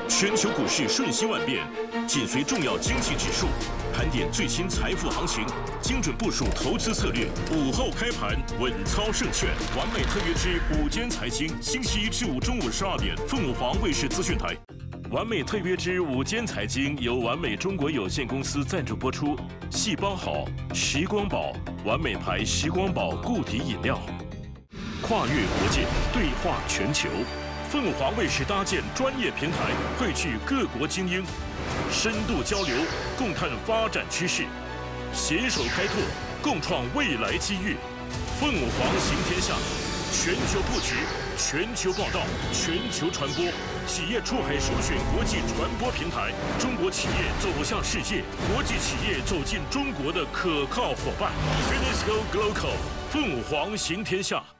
全球股市瞬息万变，紧随重要经济指数，盘点最新财富行情，精准部署投资策略。午后开盘，稳操胜券。完美特约之午间财经，星期一至五中午12点，凤凰卫视资讯台。完美特约之午间财经由完美中国有限公司赞助播出。细胞好，时光宝，完美牌时光宝固体饮料。跨越国界，对话全球。凤凰卫视搭建专业平台，汇聚各国精英，深度交流，共探发展趋势，携手开拓，共创未来机遇。凤凰行天下，全球布局，全球报道，全球传播，企业出海首选国际传播平台，中国企业走向世界，国际企业走进中国的可靠伙伴。Finisco Global， 凤凰行天下。